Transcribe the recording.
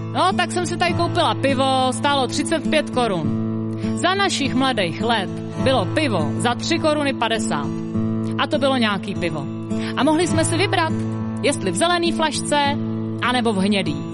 No, tak jsem si tady koupila pivo, stálo 35 korun. Za našich mladých let bylo pivo za 3 koruny 50. A to bylo nějaký pivo. A mohli jsme si vybrat, jestli v zelený flašce, anebo v hnědý.